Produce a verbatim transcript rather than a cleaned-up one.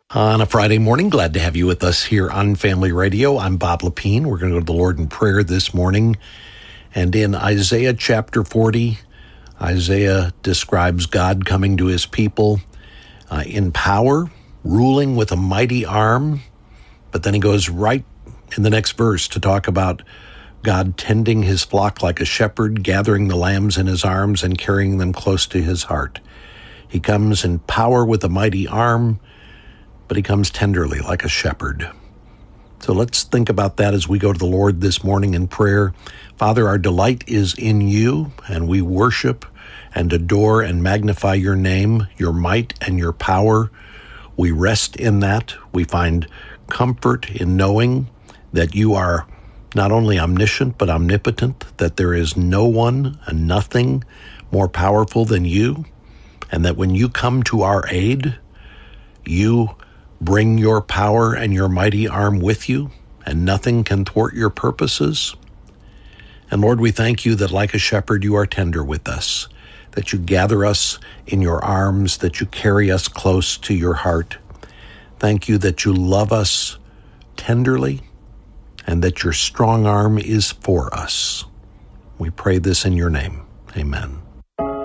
On a Friday morning, glad to have you with us here on Family Radio. I'm Bob Lepine. We're going to go to the Lord in prayer this morning. And in Isaiah chapter forty, Isaiah describes God coming to his people uh, in power, ruling with a mighty arm. But then he goes right in the next verse to talk about God tending his flock like a shepherd, gathering the lambs in his arms and carrying them close to his heart. He comes in power with a mighty arm, but he comes tenderly like a shepherd. So let's think about that as we go to the Lord this morning in prayer. Father, our delight is in you, and we worship and adore and magnify your name, your might, and your power. We rest in that. We find comfort in knowing that you are not only omniscient, but omnipotent, that there is no one and nothing more powerful than you, and that when you come to our aid, you bring your power and your mighty arm with you, and nothing can thwart your purposes. And Lord, we thank you that like a shepherd, you are tender with us, that you gather us in your arms, that you carry us close to your heart. Thank you that you love us tenderly, and that your strong arm is for us. We pray this in your name. Amen.